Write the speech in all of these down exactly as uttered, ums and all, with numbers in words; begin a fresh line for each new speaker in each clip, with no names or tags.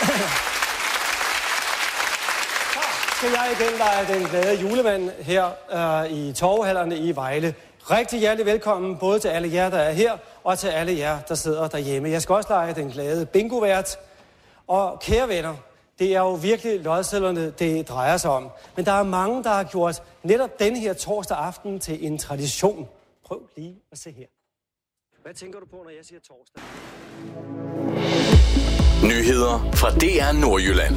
Skal jeg igen lege den glade julemand her øh, i Torvehallerne i Vejle. Rigtig hjertelig velkommen både til alle jer, der er her, og til alle jer, der sidder derhjemme. Jeg skal også lege den glade bingovært. Og kære venner, det er jo virkelig lodsedlerne, det drejer sig om. Men der er mange, der har gjort netop denne her torsdag aften til en tradition. Prøv lige at se her. Hvad tænker du på, når jeg siger torsdag?
Nyheder fra D R Nordjylland.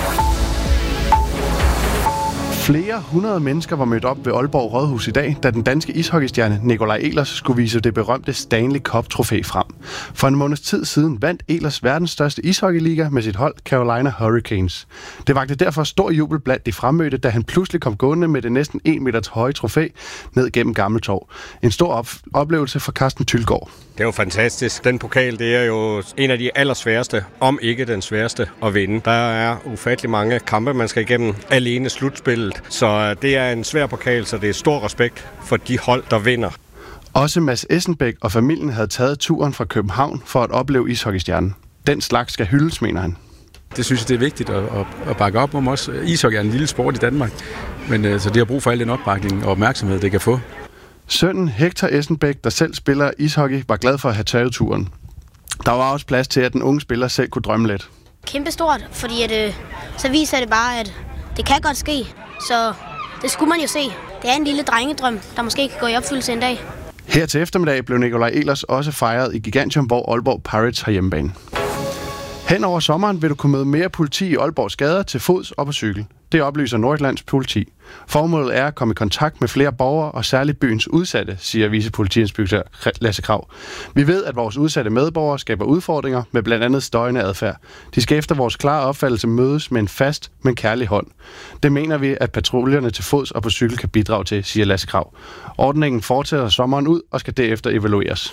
Flere hundrede mennesker var mødt op ved Aalborg Rådhus i dag, da den danske ishockeystjerne Nikolaj Ehlers skulle vise det berømte Stanley Cup-trofæ frem. For en måneds tid siden vandt Ehlers verdens største ishockeyliga med sit hold Carolina Hurricanes. Det vakte derfor stor jubel blandt de fremmødte, da han pludselig kom gående med det næsten en meters høje trofæ ned gennem Gammeltorv. En stor op- oplevelse for Carsten Tylgaard.
Det er jo fantastisk. Den pokal, det er jo en af de allersværeste, om ikke den sværeste at vinde. Der er ufattelig mange kampe, man skal igennem alene slutspillet. Så det er en svær pokal, så det er stor respekt for de hold, der vinder.
Også Mads Essenbæk og familien havde taget turen fra København for at opleve ishockeystjernen. Den slags skal hyldes, mener han.
Det synes jeg, det er vigtigt at, at, at bakke op om også. Ishockey er en lille sport i Danmark, men så det har brug for al den opbakning og opmærksomhed, det kan få.
Sønnen Hector Essenbæk, der selv spiller ishockey, var glad for at have taget turen. Der var også plads til, at den unge spiller selv kunne drømme lidt.
Kæmpestort, fordi at, øh, så viser det bare, at det kan godt ske. Så det skulle man jo se. Det er en lille drengedrøm, der måske kan gå i opfyldelse en dag.
Her til eftermiddag blev Nikolaj Ehlers også fejret i Gigantium, hvor Aalborg Pirates har hjemmebane. Hen over sommeren vil du kunne møde mere politi i Aalborgs gader til fods og på cykel. Det oplyser Nordjyllands politi. Formålet er at komme i kontakt med flere borgere og særligt byens udsatte, siger vicepolitiinspektør Lasse Krav. Vi ved, at vores udsatte medborgere skaber udfordringer med blandt andet støjende adfærd. De skal efter vores klare opfattelse mødes med en fast, men kærlig hånd. Det mener vi, at patruljerne til fods og på cykel kan bidrage til, siger Lasse Krav. Ordningen fortsætter sommeren ud og skal derefter evalueres.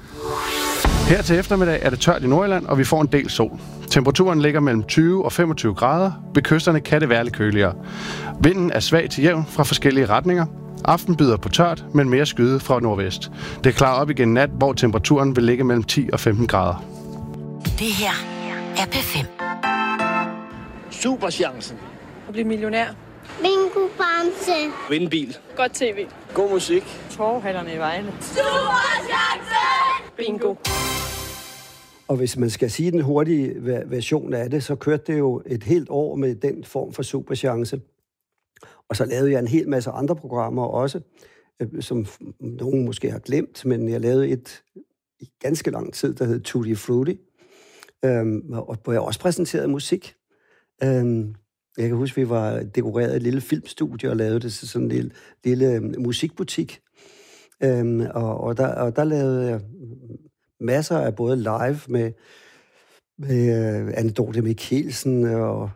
Her til eftermiddag er det tørt i Nordjylland, og vi får en del sol. Temperaturen ligger mellem tyve og femogtyve grader. Ved kysterne kan det være lidt køligere. Vinden er svag til jævn fra forskellige retninger. Aften byder på tørt, men mere skyde fra nordvest. Det klarer op igen nat, hvor temperaturen vil ligge mellem ti og femten grader.
Det her er P fem.
Superchancen.
At blive millionær.
Bingo Bamse.
Vinde bil.
Godt tv.
God musik.
Torvehallerne i Vejle.
Superchancen.
Bingo.
Og hvis man skal sige den hurtige version af det, så kørte det jo et helt år med den form for superchance. Og så lavede jeg en hel masse andre programmer også, som nogen måske har glemt, men jeg lavede et i ganske lang tid, der hed Tutti Frutti, øhm, og hvor jeg også præsenterede musik. Øhm, jeg kan huske, vi var dekoreret et lille filmstudie og lavede det til sådan en lille, lille musikbutik. Øhm, og, og, der, og der lavede jeg masser af både live med, med uh, Anne Dorte Mikkelsen og,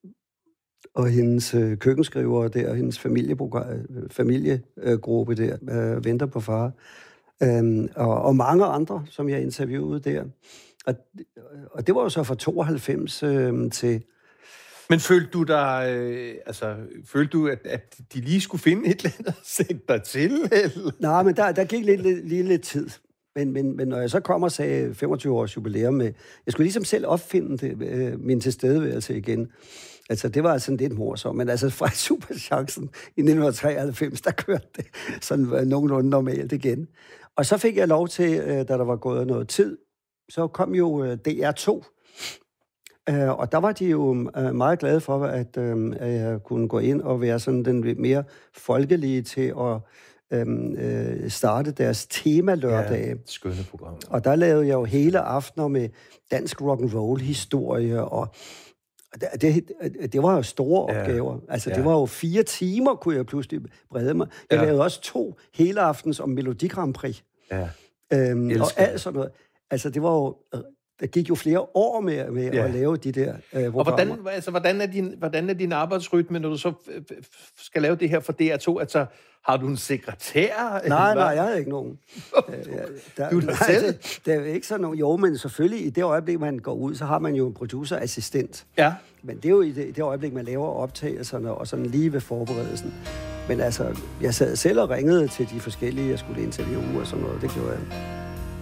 og hendes uh, køkkenskriver der, og hendes familiegruppe der, uh, Venter på far, um, og, og mange andre, som jeg interviewede der. Og, og det var jo så fra tooghalvfems uh, til...
Men følte du dig, øh, altså, følte du, at, at de lige skulle finde et eller andet at sætte dig til? Eller?
Nej, men der, der gik lidt, lidt, lige lidt tid. Men, men, men når jeg så kom og sagde femogtyve års jubilæum med, jeg skulle ligesom selv opfinde det, øh, min tilstedeværelse igen. Altså, det var sådan lidt morsomt, men altså fra Superchancen i nitten treoghalvfems, der kørte det sådan nogenlunde normalt igen. Og så fik jeg lov til, øh, da der var gået noget tid, så kom jo øh, D R to, øh, og der var de jo øh, meget glade for, at, øh, at jeg kunne gå ind og være sådan den mere folkelige til at Øhm, øh, starte deres tema-lørdage.
Ja, skønne program.
Og der lavede jeg jo hele aftener med dansk rock'n'roll-historie, og det, det, det var jo store ja. opgaver. Altså, ja. det var jo fire timer, kunne jeg pludselig brede mig. Jeg ja. lavede også to hele aftens om Melodi Grand Prix.
Ja.
Øhm, og alt sådan noget. Altså, det var jo... Der gik jo flere år med, med ja. at lave de der øh, programmer.
Og hvordan, altså, hvordan, er din, hvordan er din arbejdsrytme, når du så skal lave det her for D R to? Altså, har du en sekretær?
Nej, nej, jeg har ikke nogen. der,
du er
nej,
selv?
Det, det er ikke sådan nogen. Jo, men selvfølgelig, i det øjeblik, man går ud, så har man jo en producerassistent.
Ja.
Men det er jo i det, det øjeblik, man laver optagelserne og sådan lige ved forberedelsen. Men altså, jeg sad selv og ringede til de forskellige, jeg skulle interviewe og sådan noget. Det gjorde jeg.